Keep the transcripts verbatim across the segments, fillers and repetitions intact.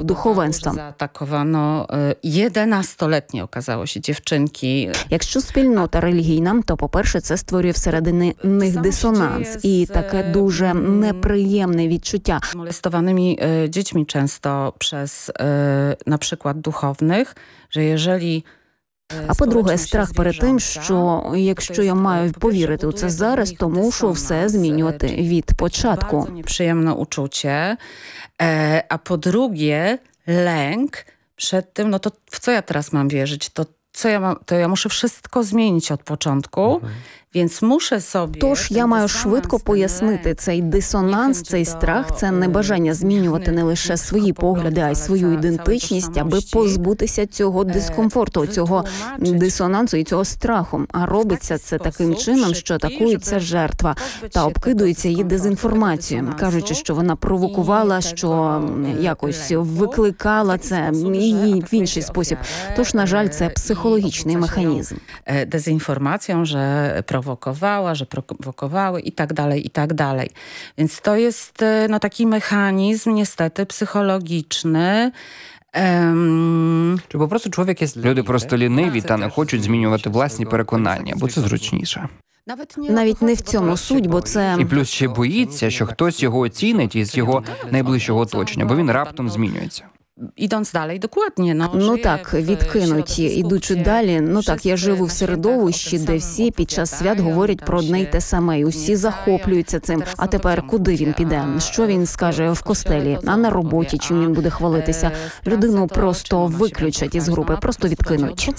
духовенством. Zaatakowano jedenastoletnie, okazało się, dziewczynki. Якщо спільнота релігійна, то, по-перше, це створює всередині них дисонанс і таке дуже неприємне відчуття. Molestowanymi dziećmi często przez na przykład duchownych, że jeżeli А по-друге, страх перед тим, що якщо я маю повірити у це зараз, то мушу все змінювати від початку. Bardzo nieprzyjemne uczucie. A po drugie, lęk przed tym, no to w co ja teraz mam wierzyć? To co ja mam, to ja muszę wszystko zmienić od początku. Mhm. Więc muszę sobie... Тож я маю швидко пояснити, цей дисонанс, цей страх – це не бажання змінювати не лише свої погляди, а й свою ідентичність, аби позбутися цього дискомфорту, цього дисонансу і цього страху. А робиться це таким чином, що атакується жертва та обкидується її дезінформацією, кажучи, що вона провокувала, що якось викликала це і в інший спосіб. Тож, на жаль, це психологічний механізм. Дезінформацією, що prowokowała, że prowokowały i tak dalej, i tak dalej. Więc to jest no, taki mechanizm niestety psychologiczny. Ем... Чи просто чоловік є... Люди просто ліниві та не хочуть змінювати власні переконання, бо це зручніше. Навіть не в цьому суть, бо це... І плюс ще боїться, що хтось його оцінить із його найближчого оточення, бо він раптом змінюється. Ідąc dalej, dokładnie. No, ну так, відкинуть, ідучи далі. Ну так, я живу в середовищі, де всі під час свят говорять про одне й те саме, і усі захоплюються цим. А тепер куди він піде? Що він скаже в костелі? А на роботі чим він буде хвалитися? Людину просто виключать із групи, просто відкинуть.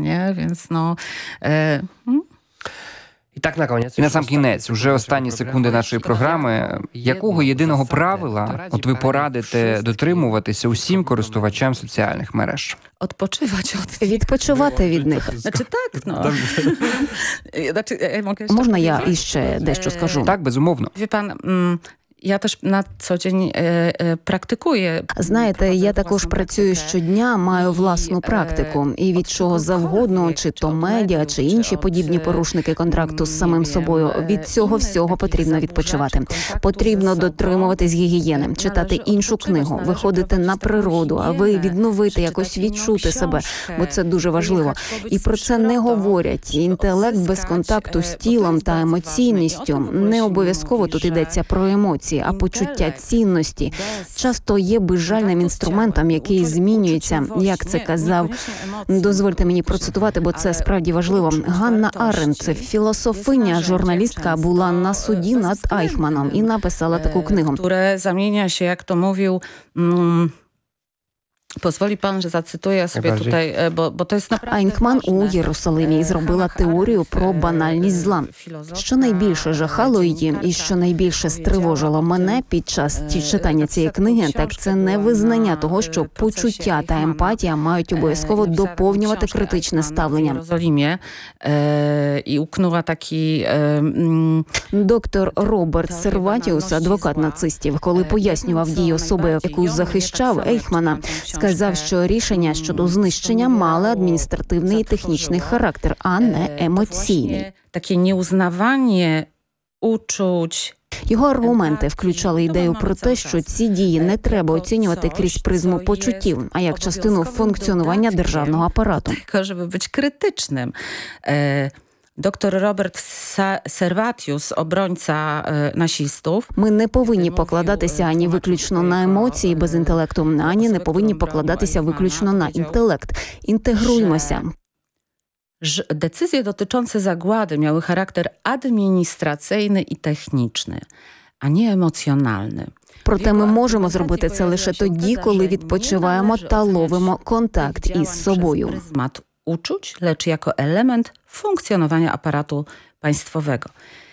І так на кінець. І на сам кінець, вже останні секунди нашої програми. Якого єдиного правила от ви порадите дотримуватися усім користувачам соціальних мереж? Odpoczywać od Відпочивати від них. Значить, так, ну. Можна я іще дещо скажу? Так, безумовно. Wie pan, я теж на co dzień практикую. Знаєте, я також працюю щодня, маю власну практику. І від чого завгодно, чи то медіа, чи інші подібні порушники контракту з самим собою, від цього всього потрібно відпочивати. Потрібно дотримуватись гігієни, читати іншу книгу, виходити на природу, аби відновити, якось відчути себе, бо це дуже важливо. І про це не говорять. Інтелект без контакту з тілом та емоційністю. Не обов'язково тут йдеться про емоції, а почуття цінності часто є безжальним інструментом, який змінюється, як це казав. Дозвольте мені процитувати, бо це справді важливо. Ганна Аренд, філософиня, журналістка, була на суді над Айхманом і написала таку книгу. Które zamienia się, jak to mówił... Mm... Pozwoli pan, że zacytuję sobie tutaj, bo, bo to jest naprawdę... Айхман у Єрусалимі зробила теорію про банальність зла. Що найбільше жахало її і що найбільше стривожило мене під час читання цієї книги, так це невизнання того, що почуття та емпатія мають обов'язково доповнювати критичне ставлення. В Єрусалимі і укнула такі... Доктор Роберт Серватіус, адвокат нацистів, коли пояснював дії особи, яку захищав Айхмана, сказав, що рішення щодо знищення мали адміністративний і технічний характер, а не емоційний. Таке неузнавання учуть. Його аргументи включали ідею про те, що ці дії не треба оцінювати крізь призму почуттів, а як частину функціонування державного апарату. Щоб бути критичним. Доктор Роберт Серватіус, оборонця нацистів. Ми не повинні покладатися ані виключно на емоції без інтелекту, ані не повинні покладатися виключно на інтелект. Інтегруймося. Decyzje dotyczące zagłady miały charakter administracyjny i techniczny, a nie emocjonalny. Проте ми можемо зробити це лише тоді, коли відпочиваємо та ловимо контакт із собою. Uczuć, lecz jako element funkcjonowania aparatu państwowego.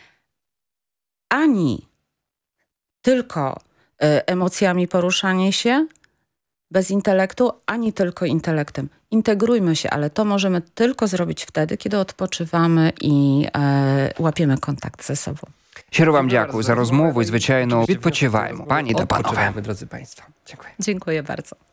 Ani tylko emocjami poruszanie się bez intelektu, ani tylko intelektem. Integrujmy się, ale to możemy tylko zrobić wtedy, kiedy odpoczywamy i e, łapiemy kontakt ze sobą. Щиро вам дякую за розмову і, звичайно, відпочиваємо, пані та панове. Dziękuję bardzo.